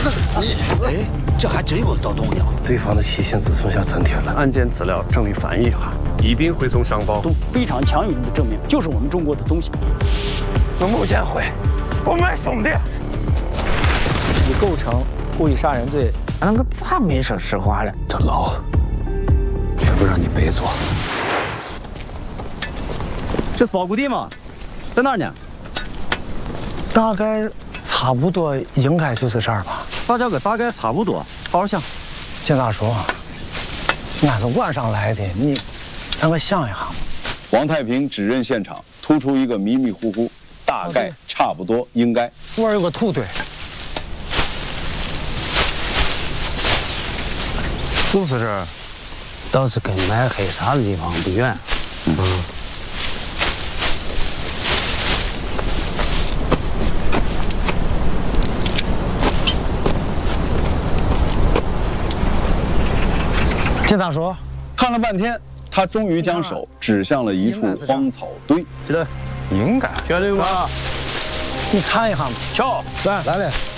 哎，这还真有盗洞呢。 对方的期限只剩下3天了。 案件资料整理翻译一下，宜宾回送上报。 都非常强有力的证明，就是我们中国的东西。 我某建辉，我卖兄弟。 你构成故意杀人罪， 那个咋没说实话了？ 这牢也不让你白坐。 这是包谷地吗？在哪儿呢？ 大概差不多应该就是这儿吧。 啥叫个大概差不多？好好想。 警察说，俺是晚上来的，你让我想一下。 王太平指认现场，突出一个迷迷糊糊，大概差不多应该。 我有个土堆。 就是这儿，倒是跟买黑沙的地方不远。 警察说， 看了半天，他终于将手指向了一处荒草堆。 觉得应该， 绝对吧？ 你看一下嘛。 瞧， 来了。